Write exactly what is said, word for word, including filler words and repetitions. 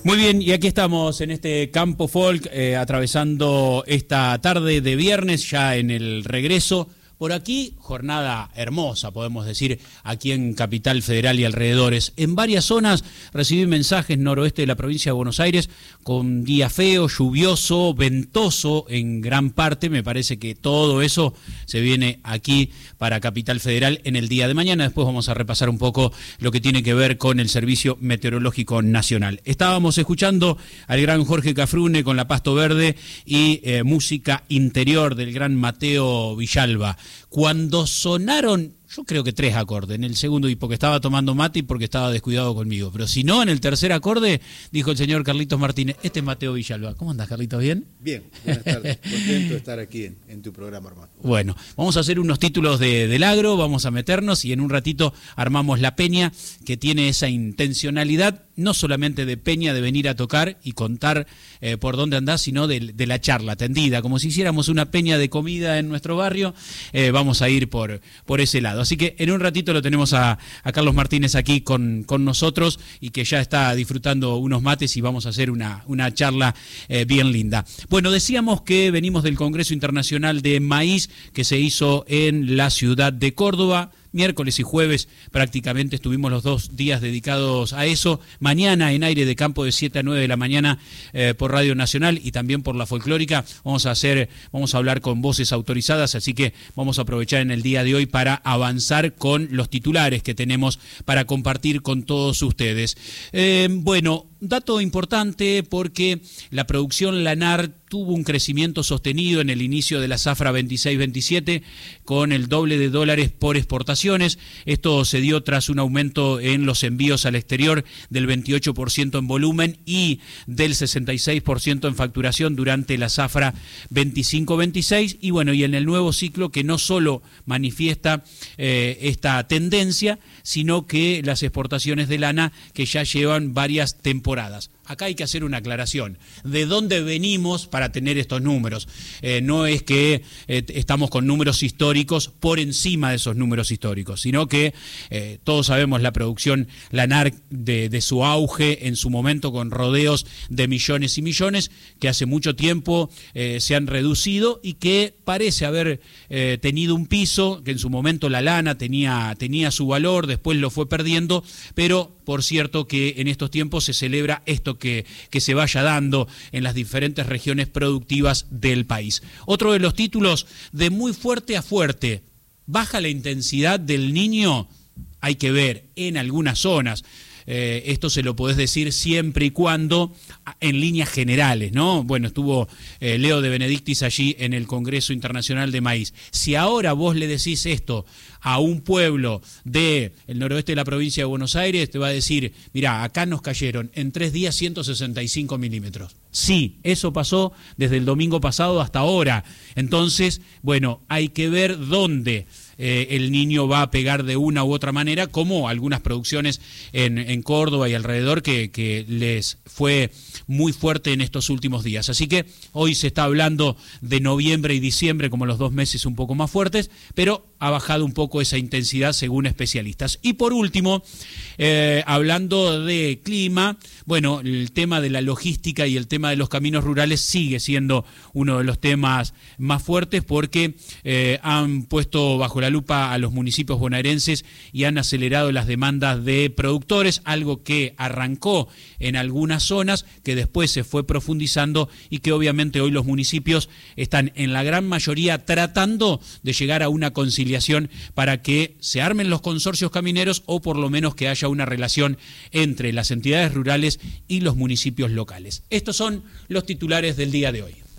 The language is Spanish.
Muy bien, y aquí estamos en este Campo Folk, eh, atravesando esta tarde de viernes, ya en el regreso. Por aquí, jornada hermosa, podemos decir, aquí en Capital Federal y alrededores. En varias zonas recibí mensajes noroeste de la provincia de Buenos Aires con día feo, lluvioso, ventoso en gran parte. Me parece que todo eso se viene aquí para Capital Federal en el día de mañana. Después vamos a repasar un poco lo que tiene que ver con el Servicio Meteorológico Nacional. Estábamos escuchando al gran Jorge Cafrune con La Pasto Verde y eh, música interior del gran Mateo Villalba. Cuando sonaron, yo creo que tres acordes, en el segundo y porque estaba tomando mate y porque estaba descuidado conmigo, pero si no, en el tercer acorde, dijo el señor Carlitos Martínez, este es Mateo Villalba. ¿Cómo andás, Carlitos? ¿Bien? Bien, buenas tardes, contento de estar aquí en, en tu programa, hermano. Bueno, vamos a hacer unos títulos de, del agro, vamos a meternos y en un ratito armamos la peña que tiene esa intencionalidad, no solamente de peña de venir a tocar y contar eh, por dónde andás, sino de, de la charla tendida, como si hiciéramos una peña de comida en nuestro barrio, eh, vamos a ir por, por ese lado. Así que en un ratito lo tenemos a, a Carlos Martínez aquí con, con nosotros y que ya está disfrutando unos mates y vamos a hacer una, una charla eh, bien linda. Bueno, decíamos que venimos del Congreso Internacional de Maíz que se hizo en la ciudad de Córdoba. Miércoles y jueves prácticamente estuvimos los dos días dedicados a eso. Mañana en Aire de Campo de siete a nueve de la mañana eh, por Radio Nacional y también por la Folclórica. Vamos a hacer, vamos a hablar con voces autorizadas, así que vamos a aprovechar en el día de hoy para avanzar con los titulares que tenemos para compartir con todos ustedes. Eh, bueno, dato importante porque la producción lanar tuvo un crecimiento sostenido en el inicio de la zafra veintiséis veintisiete con el doble de dólares por exportaciones. Esto se dio tras un aumento en los envíos al exterior del veintiocho por ciento en volumen y del sesenta y seis por ciento en facturación durante la zafra veinticinco veintiséis. Y bueno, y en el nuevo ciclo que no solo manifiesta eh, esta tendencia, sino que las exportaciones de lana que ya llevan varias temporadas. Acá hay que hacer una aclaración. ¿De dónde venimos para tener estos números? Eh, no es que eh, estamos con números históricos por encima de esos números históricos, sino que eh, todos sabemos la producción lanar de, de su auge en su momento con rodeos de millones y millones, que hace mucho tiempo eh, se han reducido y que parece haber eh, tenido un piso, que en su momento la lana tenía, tenía su valor, después lo fue perdiendo, pero por cierto que en estos tiempos se celebra esto que, que se vaya dando en las diferentes regiones productivas del país. Otro de los títulos, de muy fuerte a fuerte, baja la intensidad del Niño, hay que ver en algunas zonas. Eh, esto se lo podés decir siempre y cuando en líneas generales, ¿no? Bueno, estuvo eh, Leo de Benedictis allí en el Congreso Internacional de Maíz. Si ahora vos le decís esto a un pueblo del noroeste de la provincia de Buenos Aires, te va a decir, mirá, acá nos cayeron en tres días ciento sesenta y cinco milímetros. Sí, eso pasó desde el domingo pasado hasta ahora. Entonces, bueno, hay que ver dónde Eh, el Niño va a pegar de una u otra manera, como algunas producciones en, en Córdoba y alrededor que, que les fue muy fuerte en estos últimos días. Así que hoy se está hablando de noviembre y diciembre como los dos meses un poco más fuertes, pero ha bajado un poco esa intensidad según especialistas. Y por último, eh, hablando de clima, bueno, el tema de la logística y el tema de los caminos rurales sigue siendo uno de los temas más fuertes porque eh, han puesto bajo la lupa a los municipios bonaerenses y han acelerado las demandas de productores, algo que arrancó en algunas zonas, que después se fue profundizando y que obviamente hoy los municipios están en la gran mayoría tratando de llegar a una conciliación para que se armen los consorcios camineros o por lo menos que haya una relación entre las entidades rurales y los municipios locales. Estos son los titulares del día de hoy.